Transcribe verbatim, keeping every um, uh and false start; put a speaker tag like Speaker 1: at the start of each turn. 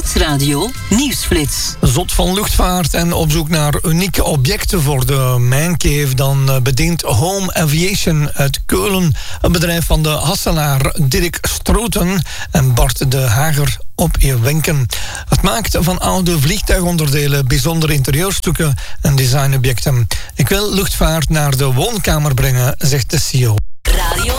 Speaker 1: Nieuwsradio Nieuwsflits.
Speaker 2: Zot van luchtvaart en op zoek naar unieke objecten voor de Mijncave, dan bedient Home Aviation uit Keulen, een bedrijf van de Hasselaar Dirk Stroeten en Bart de Hager op je wenken. Het maakt van oude vliegtuigonderdelen bijzondere interieurstukken en designobjecten. Ik wil luchtvaart naar de woonkamer brengen, zegt de C E O.
Speaker 1: Radio